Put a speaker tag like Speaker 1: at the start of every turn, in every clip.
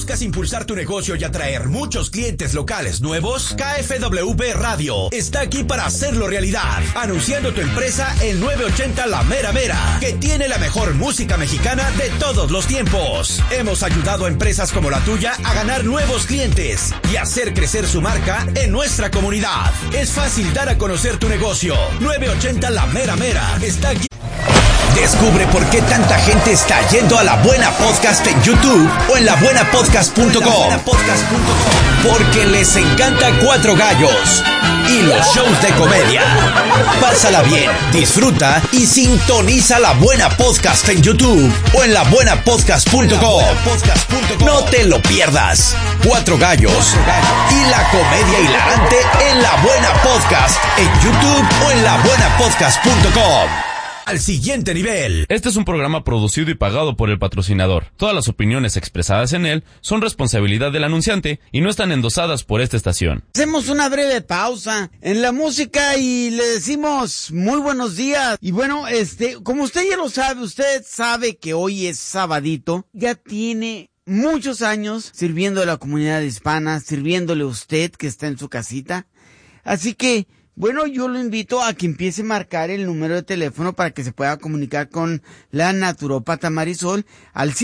Speaker 1: ¿Buscas impulsar tu negocio y atraer muchos clientes locales nuevos? KFWB Radio está aquí para hacerlo realidad. Anunciando tu empresa en 980 La Mera Mera, que tiene la mejor música mexicana de todos los tiempos. Hemos ayudado a empresas como la tuya a ganar nuevos clientes y hacer crecer su marca en nuestra comunidad. Es fácil dar a conocer tu negocio. 980 La Mera Mera está aquí. Descubre por qué tanta gente está yendo a La Buena Podcast en YouTube o en labuenapodcast.com. Porque les encanta Cuatro Gallos y los shows de comedia. Pásala bien, disfruta y sintoniza La Buena Podcast en YouTube o en labuenapodcast.com. No te lo pierdas. Cuatro Gallos y la comedia hilarante en La Buena Podcast en YouTube o en labuenapodcast.com. Al siguiente nivel.
Speaker 2: Este es un programa producido y pagado por el patrocinador. Todas las opiniones expresadas en él son responsabilidad del anunciante y no están endosadas por esta estación.
Speaker 3: Hacemos una breve pausa en la música y le decimos muy buenos días. Y bueno, como usted ya lo sabe, usted sabe que hoy es sabadito. Ya tiene muchos años sirviendo a la comunidad hispana, sirviéndole a usted que está en su casita. Así que bueno, yo lo invito a que empiece a marcar el número de teléfono para que se pueda comunicar con la naturópata Marisol al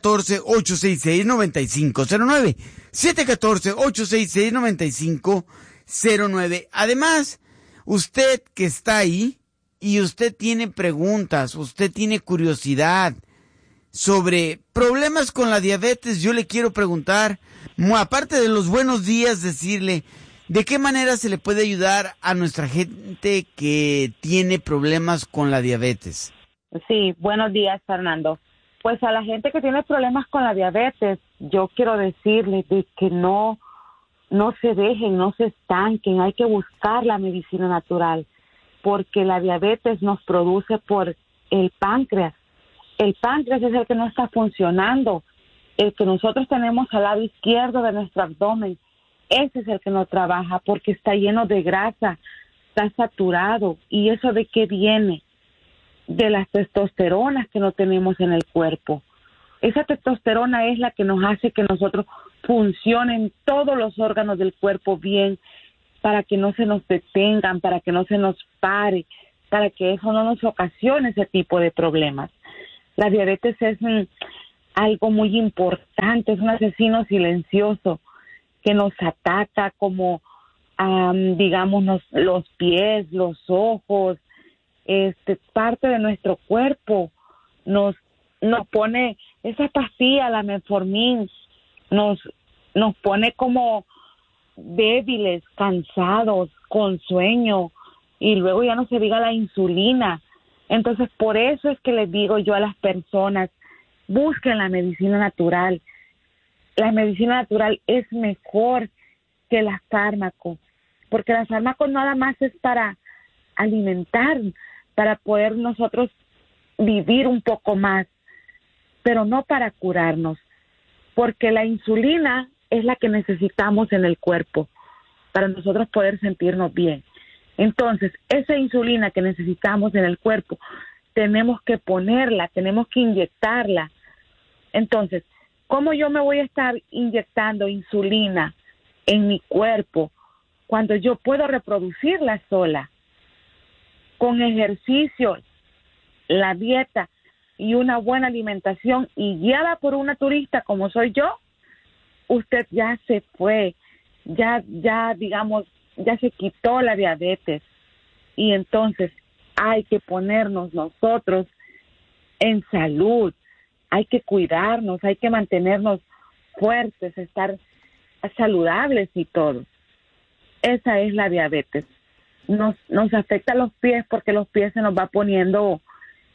Speaker 3: 714-866-9509. 714-866-9509. Además, usted que está ahí y usted tiene preguntas, usted tiene curiosidad sobre problemas con la diabetes, yo le quiero preguntar, aparte de los buenos días, decirle ¿de qué manera se le puede ayudar a nuestra gente que tiene problemas con la diabetes?
Speaker 4: Sí, buenos días, Fernando. Pues a la gente que tiene problemas con la diabetes, yo quiero decirles de que no se dejen, no se estanquen, hay que buscar la medicina natural, porque la diabetes nos produce por el páncreas. El páncreas es el que no está funcionando, el que nosotros tenemos al lado izquierdo de nuestro abdomen. Ese es el que no trabaja porque está lleno de grasa, está saturado. ¿Y eso de qué viene? De las testosteronas que no tenemos en el cuerpo. Esa testosterona es la que nos hace que nosotros funcionen todos los órganos del cuerpo bien, para que no se nos detengan, para que no se nos pare, para que eso no nos ocasione ese tipo de problemas. La diabetes es algo muy importante, es un asesino silencioso que nos ataca como, digamos, los pies, los ojos, parte de nuestro cuerpo. Nos pone esa pastilla, la metformin, nos pone como débiles, cansados, con sueño, y luego ya no se diga la insulina. Entonces, por eso es que les digo yo a las personas, busquen la medicina natural. La medicina natural es mejor que los fármacos, porque los fármacos nada más es para alimentar, para poder nosotros vivir un poco más, pero no para curarnos, porque la insulina es la que necesitamos en el cuerpo para nosotros poder sentirnos bien. Entonces, esa insulina que necesitamos en el cuerpo, tenemos que ponerla, tenemos que inyectarla. Entonces, ¿cómo yo me voy a estar inyectando insulina en mi cuerpo cuando yo puedo reproducirla sola? Con ejercicio, la dieta y una buena alimentación y guiada por una turista como soy yo, usted ya se fue, ya digamos, ya se quitó la diabetes. Y entonces hay que ponernos nosotros en salud. Hay que cuidarnos, hay que mantenernos fuertes, estar saludables y todo. Esa es la diabetes. Nos afecta a los pies porque los pies se nos va poniendo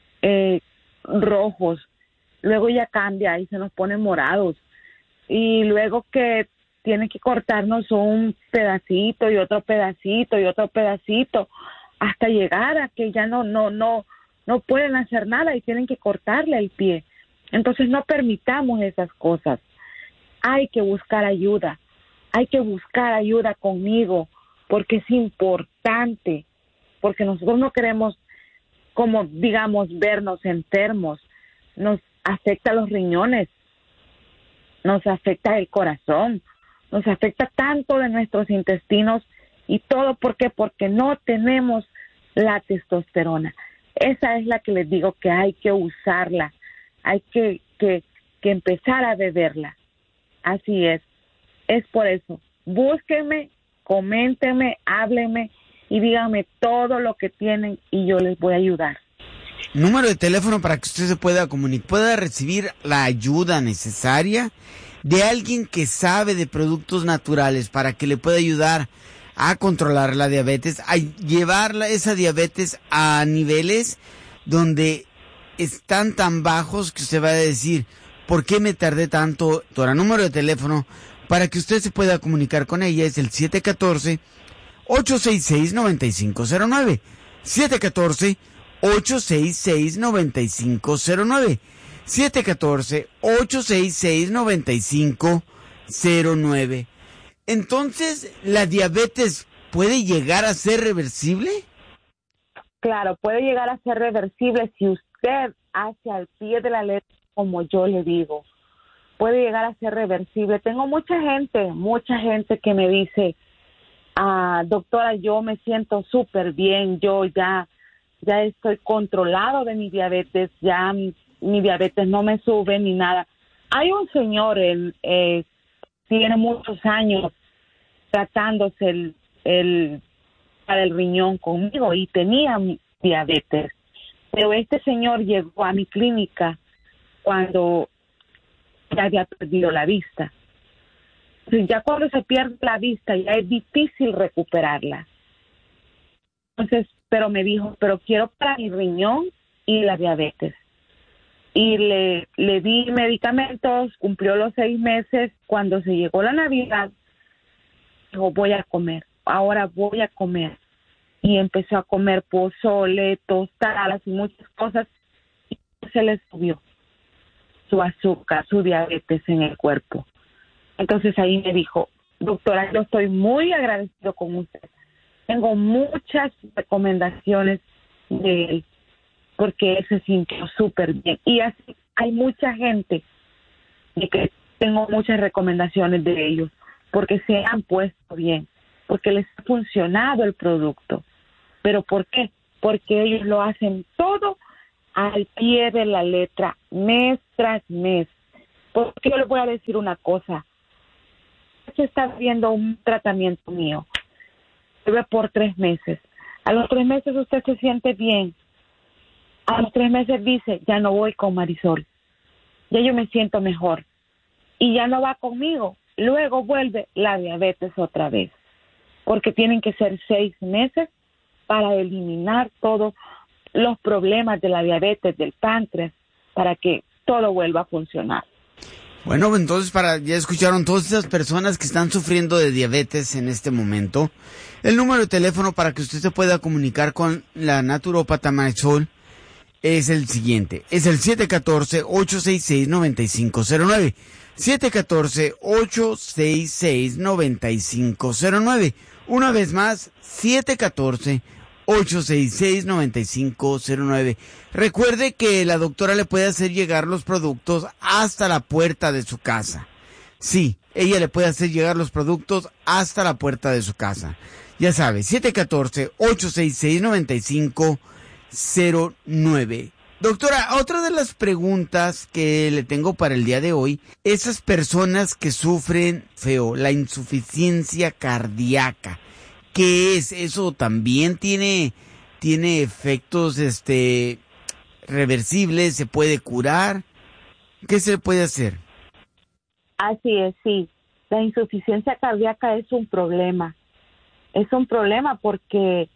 Speaker 4: rojos. Luego ya cambia y se nos ponen morados. Y luego que tiene que cortarnos un pedacito y otro pedacito y otro pedacito hasta llegar a que ya no pueden hacer nada y tienen que cortarle el pie. Entonces no permitamos esas cosas. Hay que buscar ayuda conmigo, porque es importante, porque nosotros no queremos, como digamos, vernos enfermos, nos afecta los riñones, nos afecta el corazón, nos afecta tanto de nuestros intestinos y todo. ¿Por qué? Porque no tenemos la testosterona. Esa es la que les digo que hay que usarla, hay que empezar a beberla. Así es por eso. Búsquenme, coméntenme, háblenme y díganme todo lo que tienen y yo les voy a ayudar.
Speaker 3: Número de teléfono para que usted se pueda comunicar, pueda recibir la ayuda necesaria de alguien que sabe de productos naturales para que le pueda ayudar a controlar la diabetes, a llevarla esa diabetes a niveles donde están tan bajos que usted va a decir, ¿por qué me tardé tanto? Ahora, número de teléfono para que usted se pueda comunicar con ella es el 714-866-9509. 714-866-9509. 714-866-9509. Entonces, ¿la diabetes puede llegar a ser reversible?
Speaker 4: Claro, puede llegar a ser reversible si usted hace al pie de la letra como yo le digo. Puede llegar a ser reversible. Tengo mucha gente que me dice, doctora, yo me siento súper bien, yo ya estoy controlado de mi diabetes, ya mi diabetes no me sube ni nada. Hay un señor, él tiene muchos años tratándose para el riñón conmigo y tenía diabetes, pero este señor llegó a mi clínica cuando ya había perdido la vista. Entonces, ya cuando se pierde la vista ya es difícil recuperarla. Entonces, pero me dijo, pero quiero para mi riñón y la diabetes. Y le di medicamentos, cumplió los 6 meses. Cuando se llegó la Navidad, dijo, voy a comer, ahora voy a comer. Y empezó a comer pozole, tostadas y muchas cosas. Y se le subió su azúcar, su diabetes en el cuerpo. Entonces ahí me dijo, doctora, yo estoy muy agradecido con usted. Tengo muchas recomendaciones de él, porque él se sintió súper bien. Y así hay mucha gente de que tengo muchas recomendaciones de ellos, porque se han puesto bien, porque les ha funcionado el producto. ¿Pero por qué? Porque ellos lo hacen todo al pie de la letra, mes tras mes. Porque yo les voy a decir una cosa. Se está viendo un tratamiento mío. Lleva por 3 meses. A los 3 meses usted se siente bien. A los 3 meses dice, ya no voy con Marisol. Ya yo me siento mejor. Y ya no va conmigo. Luego vuelve la diabetes otra vez. Porque tienen que ser 6 meses para eliminar todos los problemas de la diabetes, del páncreas, para que todo vuelva a funcionar.
Speaker 3: Bueno, entonces ya escucharon todas esas personas que están sufriendo de diabetes en este momento. El número de teléfono para que usted se pueda comunicar con la naturópata Marisol es el siguiente. Es el 714-866-9509. 714-866-9509. Una vez más, 714-866-9509. Recuerde que la doctora le puede hacer llegar los productos hasta la puerta de su casa. Sí, ella le puede hacer llegar los productos hasta la puerta de su casa. Ya sabe, 714-866-9509. Doctora, otra de las preguntas que le tengo para el día de hoy, esas personas que sufren la insuficiencia cardíaca, ¿qué es? ¿Eso también tiene efectos reversibles? ¿Se puede curar? ¿Qué se puede hacer?
Speaker 4: Así es, sí. La insuficiencia cardíaca es un problema. Es un problema porque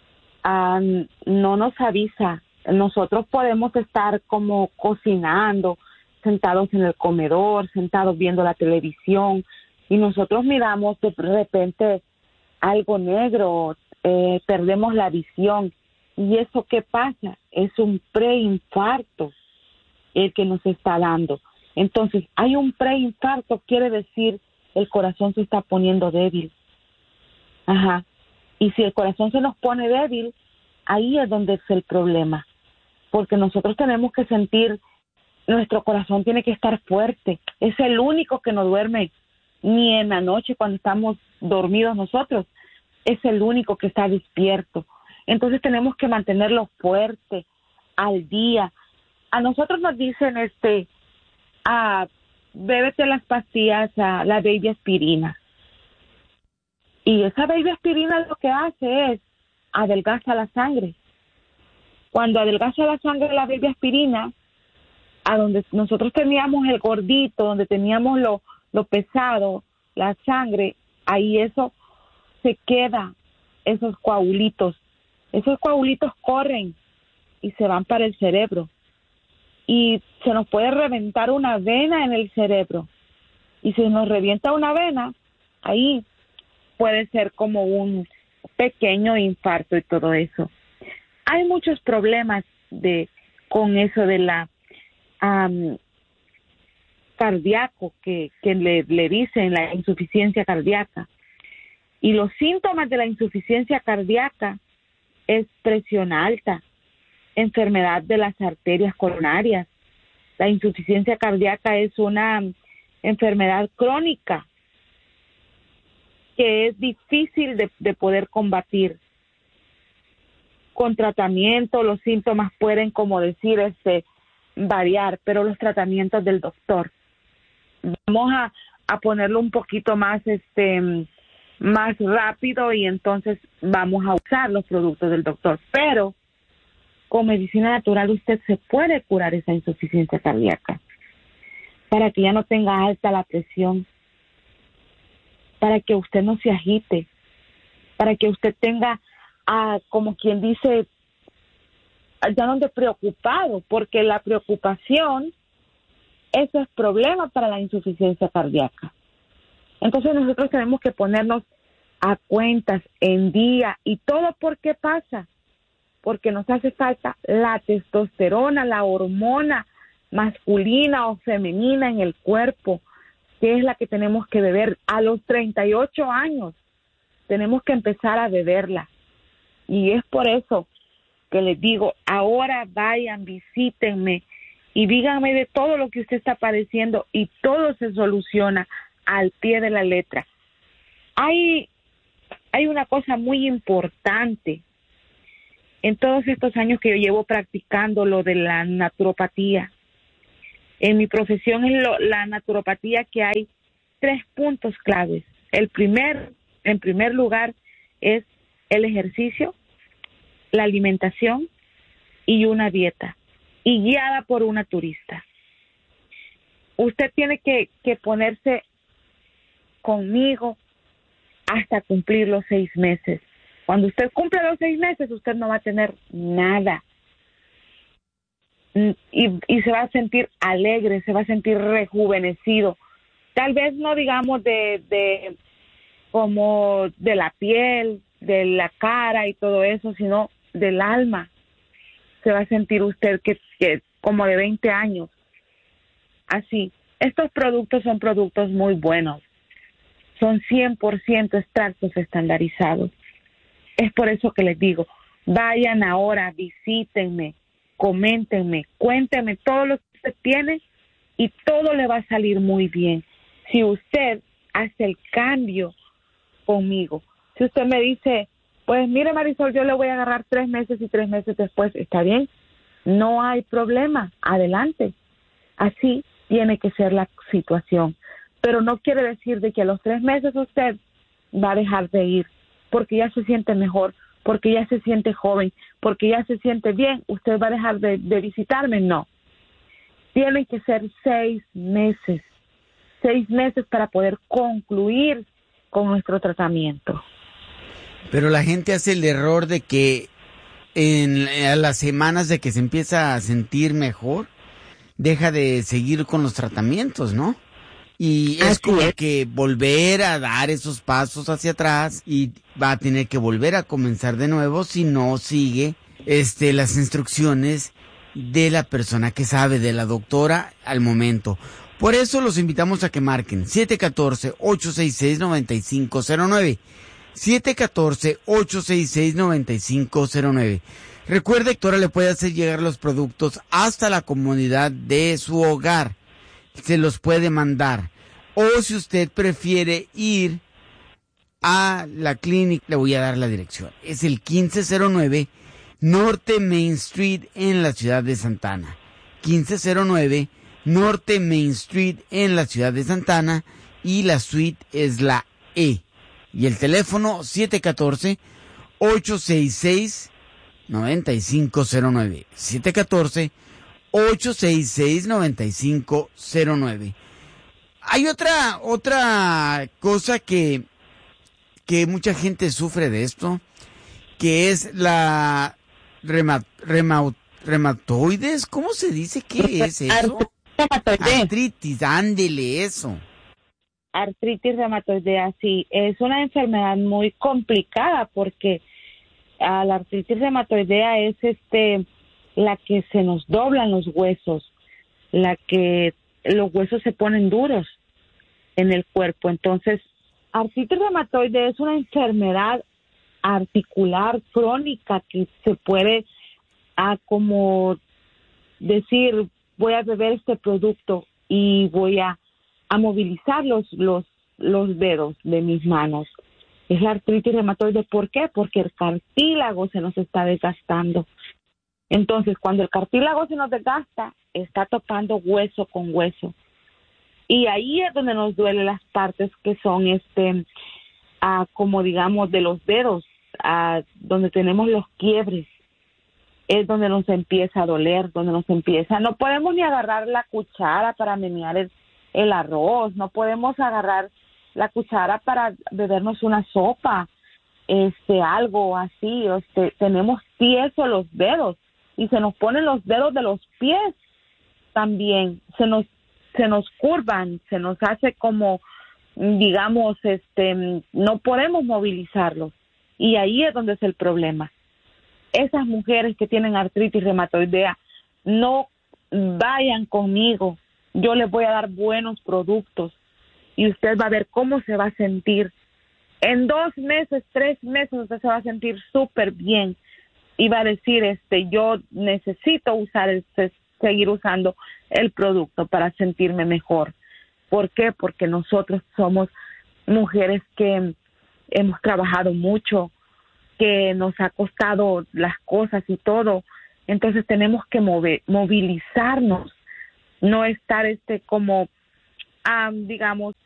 Speaker 4: no nos avisa. Nosotros podemos estar como cocinando, sentados en el comedor, sentados viendo la televisión, y nosotros miramos de repente algo negro, perdemos la visión. ¿Y eso qué pasa? Es un preinfarto el que nos está dando. Entonces, hay un preinfarto, quiere decir el corazón se está poniendo débil. Ajá. Y si el corazón se nos pone débil, ahí es donde es el problema. Porque nosotros tenemos que sentir nuestro corazón tiene que estar fuerte. Es el único que no duerme ni en la noche cuando estamos dormidos nosotros. Es el único que está despierto. Entonces tenemos que mantenerlo fuerte, al día. A nosotros nos dicen, bébete las pastillas, la baby aspirina. Y esa baby aspirina lo que hace es adelgaza la sangre. Cuando adelgaza la sangre la baby aspirina, a donde nosotros teníamos el gordito, donde teníamos lo pesado, la sangre, ahí eso se queda, esos coagulitos. Esos coagulitos corren y se van para el cerebro. Y se nos puede reventar una vena en el cerebro. Y si nos revienta una vena, ahí puede ser como un pequeño infarto y todo eso. Hay muchos problemas con eso de la cardíaco que le dicen la insuficiencia cardíaca. Y los síntomas de la insuficiencia cardíaca es presión alta, enfermedad de las arterias coronarias. La insuficiencia cardíaca es una enfermedad crónica que es difícil de poder combatir. Con tratamiento, los síntomas pueden, como decir, variar, pero los tratamientos del doctor. Vamos a ponerlo un poquito más rápido y entonces vamos a usar los productos del doctor. Pero con medicina natural usted se puede curar esa insuficiencia cardíaca para que ya no tenga alta la presión, para que usted no se agite, para que usted tenga, como quien dice, ya no ande preocupado, porque la preocupación, eso es problema para la insuficiencia cardíaca. Entonces nosotros tenemos que ponernos a cuentas, en día, y todo. ¿Por qué pasa? Porque nos hace falta la testosterona, la hormona masculina o femenina en el cuerpo, que es la que tenemos que beber. A los 38 años tenemos que empezar a beberla. Y es por eso que les digo, ahora vayan, visítenme y díganme de todo lo que usted está padeciendo y todo se soluciona al pie de la letra. Hay una cosa muy importante en todos estos años que yo llevo practicando lo de la naturopatía. En mi profesión es la naturopatía, que hay 3 puntos claves. En primer lugar es el ejercicio, la alimentación y una dieta, y guiada por una turista. Usted tiene que ponerse conmigo hasta cumplir los 6 meses. Cuando usted cumple los 6 meses, usted no va a tener nada. Y se va a sentir alegre, se va a sentir rejuvenecido. Tal vez no digamos como de la piel, de la cara y todo eso, sino del alma. Se va a sentir usted que como de 20 años. Así. Estos productos son productos muy buenos. Son 100% extractos estandarizados. Es por eso que les digo, vayan ahora, visítenme, coméntenme, cuéntenme todo lo que usted tiene y todo le va a salir muy bien. Si usted hace el cambio conmigo, si usted me dice, pues mire Marisol, yo le voy a agarrar 3 meses y 3 meses después, ¿está bien? No hay problema, adelante. Así tiene que ser la situación. Pero no quiere decir de que a los 3 meses usted va a dejar de ir, porque ya se siente mejor, porque ya se siente joven, porque ya se siente bien, usted va a dejar de visitarme. No. Tienen que ser 6 meses. 6 meses para poder concluir con nuestro tratamiento.
Speaker 3: Pero la gente hace el error de que a las semanas de que se empieza a sentir mejor, deja de seguir con los tratamientos, ¿no? Y es como que volver a dar esos pasos hacia atrás y va a tener que volver a comenzar de nuevo si no sigue las instrucciones de la persona que sabe, de la doctora al momento. Por eso los invitamos a que marquen 714-866-9509. 714-866-9509. Recuerde que ahora le puede hacer llegar los productos hasta la comodidad de su hogar. Se los puede mandar. O si usted prefiere ir a la clínica, le voy a dar la dirección. Es el 1509 Norte Main Street en la ciudad de Santa Ana. 1509 Norte Main Street en la ciudad de Santa Ana. Y la suite es la E. Y el teléfono 714-866-9509. 714-866-9509. Hay otra cosa que mucha gente sufre de esto, que es la reumatoides. ¿Cómo se dice? ¿Qué es eso? Artritis, ándele eso.
Speaker 4: Artritis reumatoidea, sí, es una enfermedad muy complicada porque la artritis reumatoidea es la que se nos doblan los huesos, la que los huesos se ponen duros en el cuerpo. Entonces, artritis reumatoide es una enfermedad articular crónica que se puede, como decir, voy a beber este producto y voy a movilizar los dedos de mis manos. Es la artritis reumatoide. ¿Por qué? Porque el cartílago se nos está desgastando. Entonces, cuando el cartílago se nos desgasta, está topando hueso con hueso. Y ahí es donde nos duelen las partes que son, como digamos, de los dedos, donde tenemos los quiebres. Es donde nos empieza a doler, no podemos ni agarrar la cuchara para menear el arroz, no podemos agarrar la cuchara para bebernos una sopa, algo así, tenemos tiesos los dedos y se nos ponen los dedos de los pies también, se nos curvan, se nos hace como, digamos, no podemos movilizarlos y ahí es donde es el problema. Esas mujeres que tienen artritis reumatoidea, no vayan conmigo. Yo les voy a dar buenos productos y usted va a ver cómo se va a sentir. En 2 meses, 3 meses, usted se va a sentir súper bien y va a decir, yo necesito seguir usando el producto para sentirme mejor. ¿Por qué? Porque nosotros somos mujeres que hemos trabajado mucho, que nos ha costado las cosas y todo. Entonces tenemos que movilizarnos. No estar como, digamos,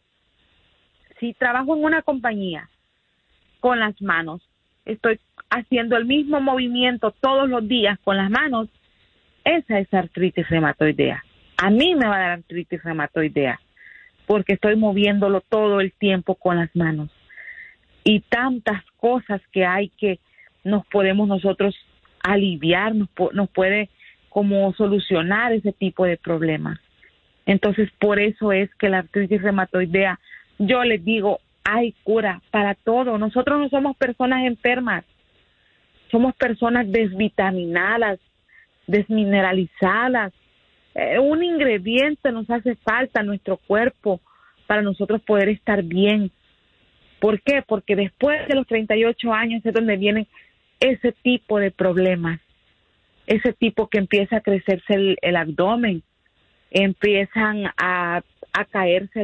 Speaker 4: si trabajo en una compañía con las manos, estoy haciendo el mismo movimiento todos los días con las manos, esa es artritis reumatoidea. A mí me va a dar artritis reumatoidea porque estoy moviéndolo todo el tiempo con las manos. Y tantas cosas que hay que nos podemos nosotros aliviar, nos puede como solucionar ese tipo de problemas. Entonces, por eso es que la artritis reumatoidea, yo les digo, hay cura para todo. Nosotros no somos personas enfermas, somos personas desvitaminadas, desmineralizadas. Un ingrediente nos hace falta en nuestro cuerpo para nosotros poder estar bien. ¿Por qué? Porque después de los 38 años es donde vienen ese tipo de problemas. Ese tipo que empieza a crecerse el abdomen, empiezan a caerse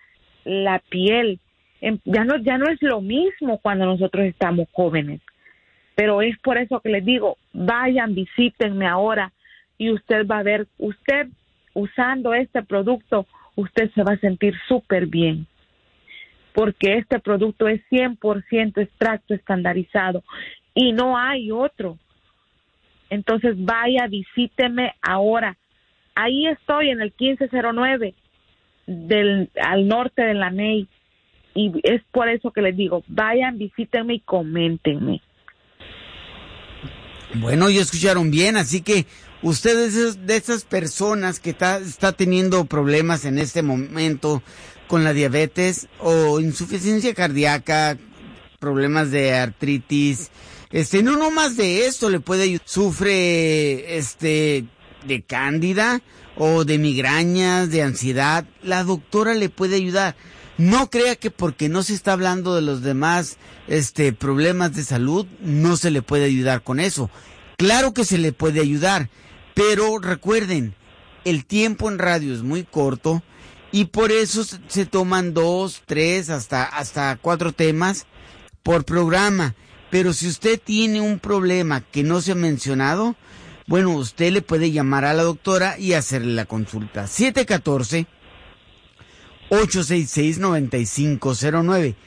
Speaker 4: la piel. Ya no es lo mismo cuando nosotros estamos jóvenes. Pero es por eso que les digo, vayan, visítenme ahora y usted va a ver, usted usando este producto, usted se va a sentir súper bien. Porque este producto es 100% extracto estandarizado y no hay otro. Entonces vaya, visíteme ahora. Ahí estoy en el 1509 al norte de la May. Y es por eso que les digo, vayan, visítenme y coméntenme.
Speaker 3: Bueno, ya escucharon bien, así que ustedes de esas personas que está teniendo problemas en este momento con la diabetes o insuficiencia cardíaca, problemas de artritis, no más de esto le puede ayudar. Sufre de cándida o de migrañas, de ansiedad, la doctora le puede ayudar. No crea que porque no se está hablando de los demás problemas de salud no se le puede ayudar con eso. Claro que se le puede ayudar, pero recuerden, el tiempo en radio es muy corto y por eso se toman 2, 3, hasta 4 temas por programa. Pero si usted tiene un problema que no se ha mencionado, bueno, usted le puede llamar a la doctora y hacerle la consulta. 714-866-9509.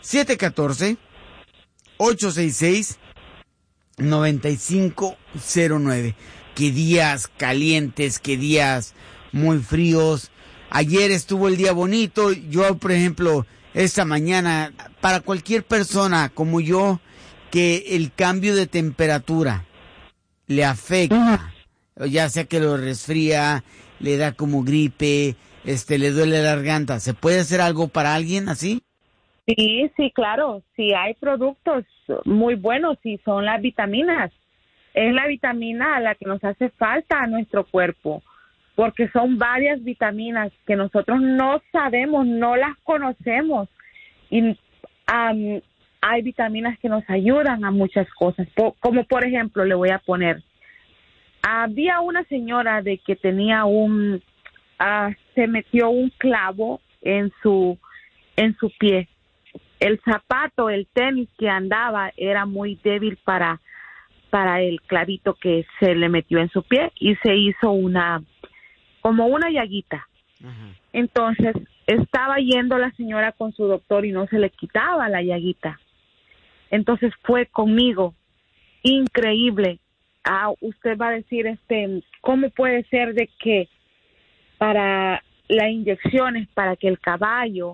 Speaker 3: 714-866-9509. Qué días calientes, qué días muy fríos. Ayer estuvo el día bonito. Yo, por ejemplo, esta mañana, para cualquier persona como yo, que el cambio de temperatura le afecta, ya sea que lo resfría, le da como gripe, le duele la garganta, ¿se puede hacer algo para alguien así?
Speaker 4: Sí, claro. Sí, hay productos muy buenos y son las vitaminas. Es la vitamina a la que nos hace falta a nuestro cuerpo, porque son varias vitaminas que nosotros no sabemos, no las conocemos. Y hay vitaminas que nos ayudan a muchas cosas, como por ejemplo, le voy a poner, había una señora de que tenía se metió un clavo en su pie. El zapato, el tenis que andaba era muy débil para el clavito que se le metió en su pie y se hizo como una llaguita. Uh-huh. Entonces, estaba yendo la señora con su doctor y no se le quitaba la llaguita. Entonces fue conmigo. Increíble. Usted va a decir, ¿cómo puede ser de que para las inyecciones, para que el caballo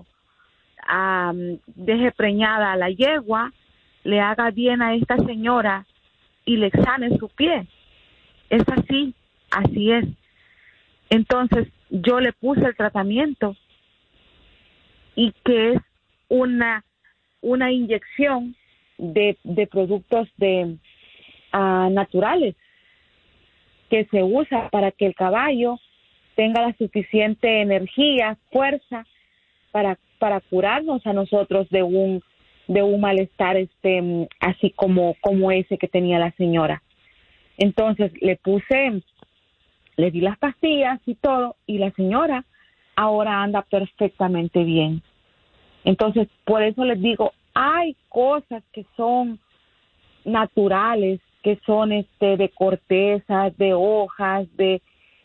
Speaker 4: deje preñada a la yegua, le haga bien a esta señora y le sane su pie? Es así es. Entonces yo le puse el tratamiento y que es una inyección de productos naturales que se usa para que el caballo tenga la suficiente energía, fuerza para curarnos a nosotros de un malestar así como ese que tenía la señora. Entonces le di las pastillas y todo, y la señora ahora anda perfectamente bien. Entonces, por eso les digo, hay cosas que son naturales, que son de cortezas, de hojas, de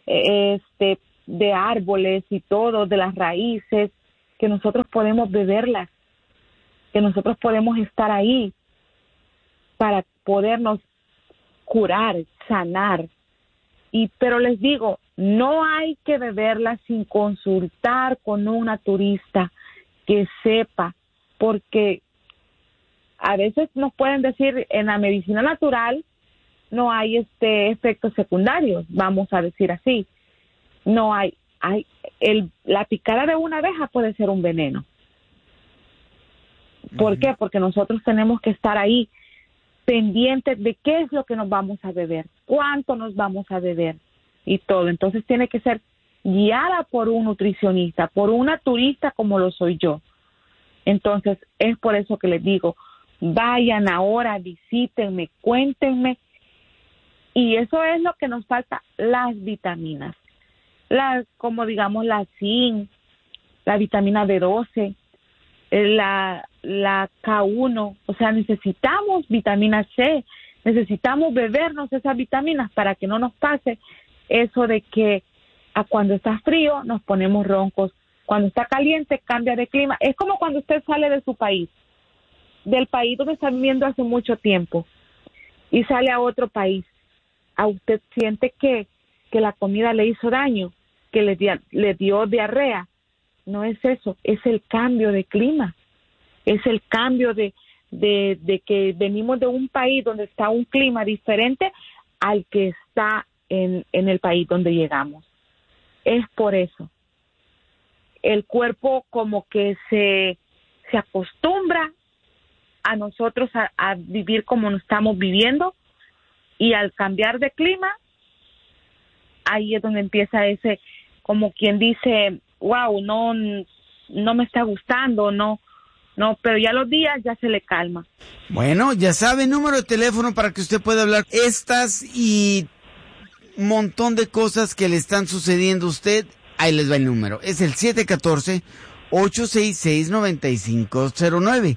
Speaker 4: árboles y todo, de las raíces, que nosotros podemos beberlas, que nosotros podemos estar ahí para podernos curar, sanar. Pero les digo, no hay que beberlas sin consultar con un naturista que sepa, porque a veces nos pueden decir en la medicina natural no hay efectos secundarios, vamos a decir así. No hay la picada de una abeja puede ser un veneno. ¿Por qué? Porque nosotros tenemos que estar ahí pendientes de qué es lo que nos vamos a beber, cuánto nos vamos a beber y todo. Entonces tiene que ser guiada por un nutricionista, por un naturista como lo soy yo. Entonces es por eso que les digo, vayan ahora, visítenme, cuéntenme. Y eso es lo que nos falta, las vitaminas. Como digamos la zinc, la vitamina B12, la K1, o sea, necesitamos vitamina C, necesitamos bebernos esas vitaminas para que no nos pase eso de que cuando está frío nos ponemos roncos, cuando está caliente cambia de clima. Es como cuando usted sale de su país, del país donde está viviendo hace mucho tiempo y sale a otro país. A usted siente que la comida le hizo daño, que le dio diarrea. No es eso, es el cambio de clima, es el cambio de que venimos de un país donde está un clima diferente al que está en el país donde llegamos. Es por eso. El cuerpo como que se acostumbra a nosotros a vivir como nos estamos viviendo, y al cambiar de clima, ahí es donde empieza ese, como quien dice, wow, no me está gustando, no No, pero ya los días ya se le calma.
Speaker 3: Bueno, ya sabe, número de teléfono para que usted pueda hablar estas y un montón de cosas que le están sucediendo a usted. Ahí les va el número. Es el 714-866-9509.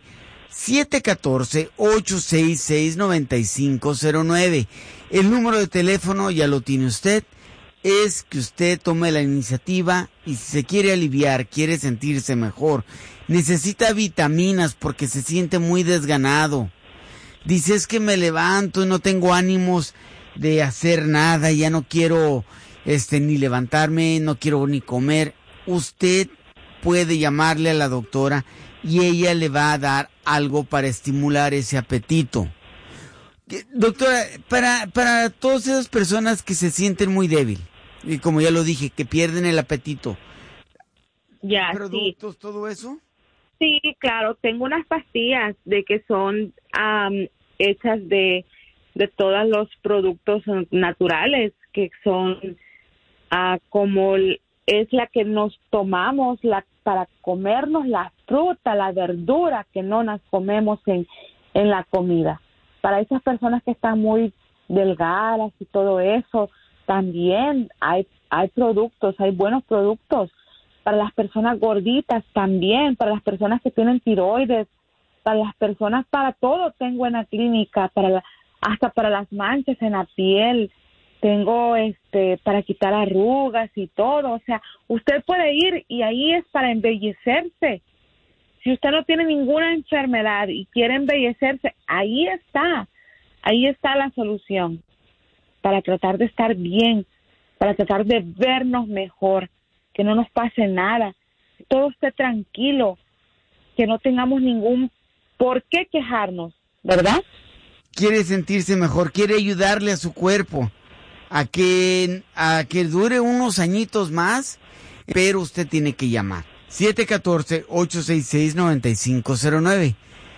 Speaker 3: 714-866-9509. El número de teléfono ya lo tiene usted. Es que usted tome la iniciativa y si se quiere aliviar, quiere sentirse mejor, necesita vitaminas porque se siente muy desganado. Dice, es que me levanto y no tengo ánimos de hacer nada, ya no quiero ni levantarme, no quiero ni comer. Usted puede llamarle a la doctora y ella le va a dar algo para estimular ese apetito. Doctora, para todas esas personas que se sienten muy débil, y como ya lo dije, que pierden el apetito,
Speaker 4: Ya,
Speaker 3: ¿productos,
Speaker 4: sí.
Speaker 3: todo eso?
Speaker 4: Sí, claro, tengo unas pastillas de que son hechas de todos los productos naturales, que son como es la que nos tomamos para comernos la fruta, la verdura que no nos comemos en la comida. Para esas personas que están muy delgadas y todo eso, también hay productos, hay buenos productos. Para las personas gorditas también, para las personas que tienen tiroides, para las personas, para todo tengo en la clínica, hasta para las manchas en la piel, tengo para quitar arrugas y todo. O sea, usted puede ir y ahí es para embellecerse. Si usted no tiene ninguna enfermedad y quiere embellecerse, ahí está la solución para tratar de estar bien, para tratar de vernos mejor, que no nos pase nada, que todo esté tranquilo, que no tengamos ningún por qué quejarnos, ¿verdad?
Speaker 3: Quiere sentirse mejor, quiere ayudarle a su cuerpo a que dure unos añitos más, pero usted tiene que llamar. 714-866-9509.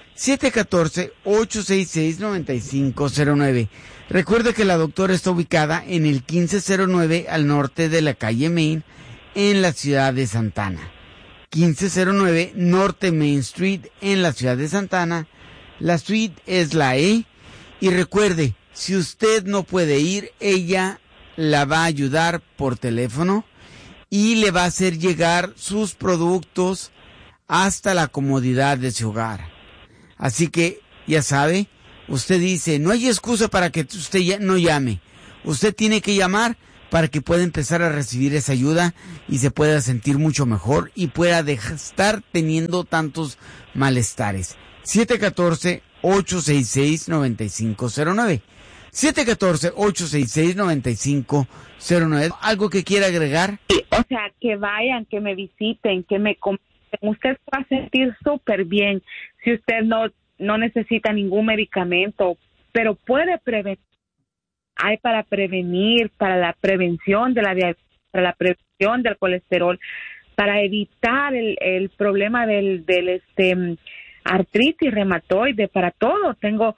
Speaker 3: 714-866-9509. Recuerde que la doctora está ubicada en el 1509 al norte de la calle Main, en la ciudad de Santa Ana. 1509 Norte Main Street, en la ciudad de Santa Ana. La suite es la E. Y recuerde, si usted no puede ir, ella la va a ayudar por teléfono y le va a hacer llegar sus productos hasta la comodidad de su hogar. Así que, ya sabe, usted dice, no hay excusa para que usted no llame. Usted tiene que llamar para que pueda empezar a recibir esa ayuda y se pueda sentir mucho mejor y pueda dejar estar teniendo tantos malestares. 714-866-9509. 714-866-9509. ¿Algo que quiera agregar?
Speaker 4: Sí, o sea, que vayan, que me visiten, que me comenten. Usted se va a sentir súper bien si usted no necesita ningún medicamento, pero puede prevenir. Hay para prevenir, para la prevención de la diabetes, para la prevención del colesterol, para evitar el problema del artritis reumatoide, para todo. Tengo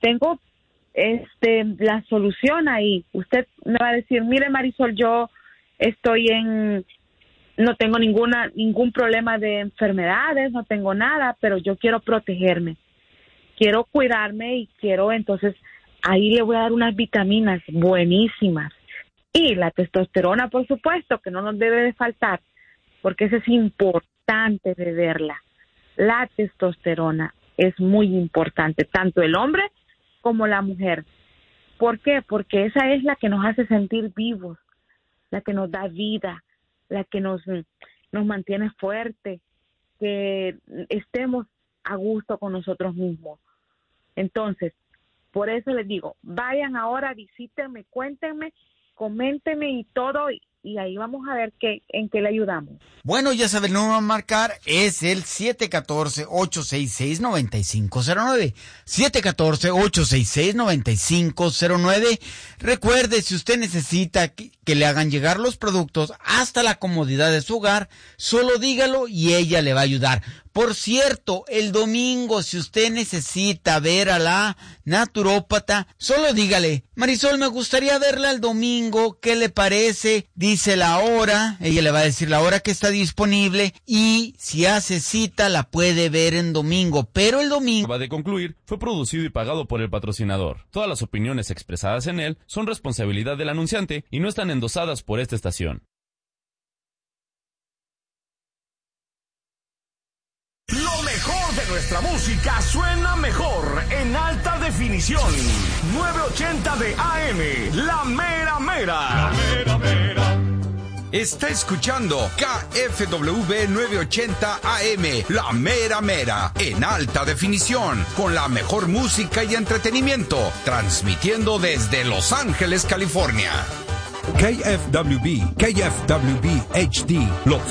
Speaker 4: la solución ahí. Usted me va a decir, mire Marisol, yo no tengo ningún problema de enfermedades, no tengo nada, pero yo quiero protegerme, quiero cuidarme y entonces ahí le voy a dar unas vitaminas buenísimas. Y la testosterona, por supuesto, que no nos debe de faltar, porque eso es importante beberla. La testosterona es muy importante, tanto el hombre como la mujer. ¿Por qué? Porque esa es la que nos hace sentir vivos, la que nos da vida, la que nos mantiene fuerte, que estemos a gusto con nosotros mismos. Entonces, por eso les digo, vayan ahora, visítenme, cuéntenme, coméntenme y todo, y ahí vamos a ver en qué le ayudamos.
Speaker 3: Bueno, ya saben, el número a marcar es el 714-866-9509. 714-866-9509. Recuerde, si usted necesita que le hagan llegar los productos hasta la comodidad de su hogar, solo dígalo y ella le va a ayudar. Por cierto, el domingo, si usted necesita ver a la naturópata, solo dígale: Marisol, me gustaría verla el domingo, ¿qué le parece? Dice la hora, ella le va a decir la hora que está disponible, y si hace cita la puede ver en domingo, pero el domingo...
Speaker 2: Acaba de concluir, fue producido y pagado por el patrocinador. Todas las opiniones expresadas en él son responsabilidad del anunciante y no están endosadas por esta estación.
Speaker 1: Lo mejor de nuestra música suena mejor en alta definición. 980 de AM, La Mera Mera. La Mera Mera. Está escuchando KFWB 980 AM, La Mera Mera, en alta definición, con la mejor música y entretenimiento, transmitiendo desde Los Ángeles, California. KFWB HD,